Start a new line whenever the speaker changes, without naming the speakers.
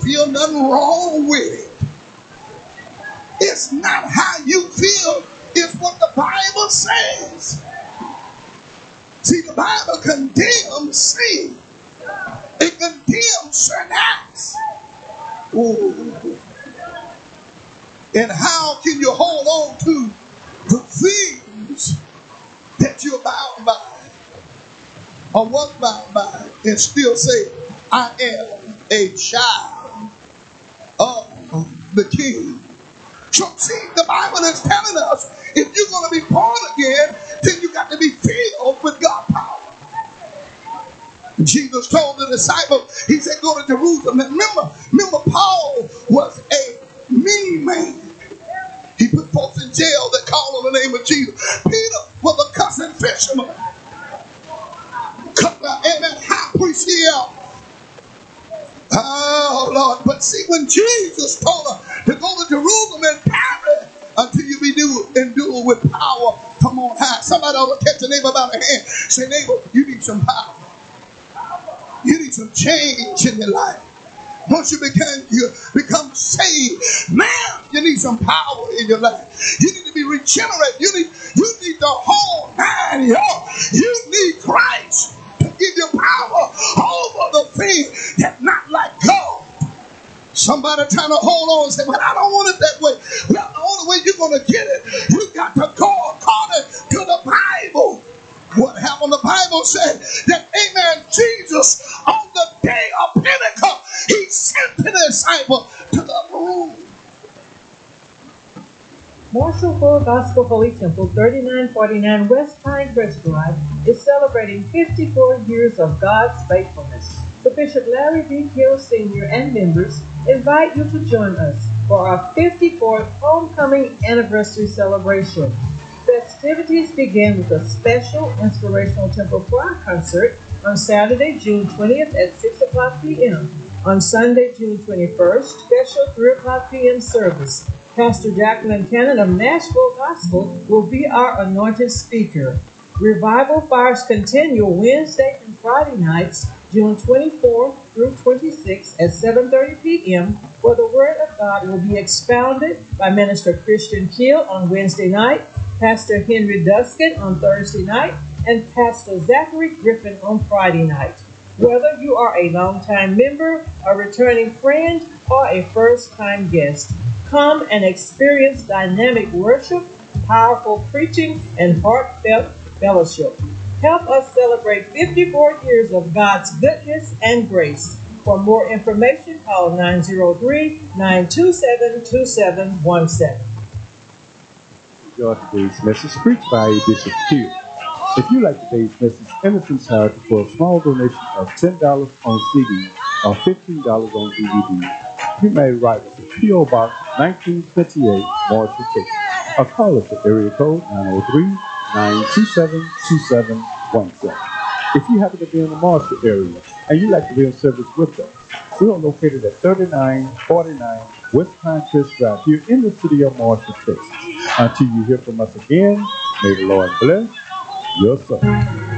feel nothing wrong with it. It's not how you feel, it's what the Bible says. See, the Bible condemns sin. It condemns certain acts. Ooh. And how can you hold on to the things that you're bound by or was bound by and still say, I am a child of the King? So see, the Bible is telling us if you're going to be born again, then you got to be filled with God's power. Jesus told the disciples, he said, go to Jerusalem. And remember, Paul was a mean man. He put folks in jail that called on the name of Jesus. Peter was a cussing fisherman. And that high priest here. Oh, Lord. But see, when Jesus told her to go to Jerusalem and tarry until you be endued with power from on high. Somebody ought to catch the neighbor by the hand. Say, neighbor, you need some power. You need some change in your life. Once you become saved, man, you need some power in your life. You need to be regenerated. You need the whole 9 yards. You need Christ to give you power over the things that not like God. Somebody trying to hold on and say, but I don't want it that way. Well, the only way you're going to get it, you got to go according to the Bible. What happened? The Bible said that, amen, Jesus, on the day of Pentecost, he sent the disciple to the room.
Marshall Full Gospel Holy Temple, 3949 West Pinecrest Drive, is celebrating 54 years of God's faithfulness. The Bishop Larry B. Hill Sr. and members invite you to join us for our 54th homecoming anniversary celebration. Festivities begin with a special inspirational temple choir concert on Saturday, June 20th at 6 o'clock p.m. On Sunday, June 21st, special 3 o'clock p.m. service. Pastor Jacqueline Cannon of Nashville Gospel will be our anointed speaker. Revival fires continue Wednesday and Friday nights, June 24th through 26th at 7:30 p.m., where the Word of God will be expounded by Minister Christian Keel on Wednesday night, Pastor Henry Duskin on Thursday night, and Pastor Zachary Griffin on Friday night. Whether you are a longtime member, a returning friend, or a first-time guest, come and experience dynamic worship, powerful preaching, and heartfelt fellowship. Help us celebrate 54 years of God's goodness and grace. For more information, call 903-927-2717.
Enjoy today's message preached by Bishop Q. If you like today's message, Innocence Charity for a small donation of $10 on CD or $15 on DVD, you may write us at P.O. Box 1928, Marshall, Texas, or call us at area code 903-927-2717. If you happen to be in the Marshall area and you'd like to be in service with us, we are located at 3949 West Pinecrest Drive here in the city of Marshall, Texas. Until you hear from us again, may the Lord bless your soul.